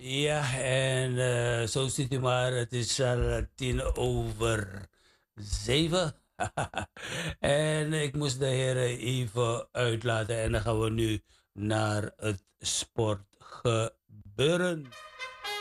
Ja, en zo ziet u maar, het is al 7:10. En ik moest de heren even uitlaten en dan gaan we nu naar het sportgebeuren.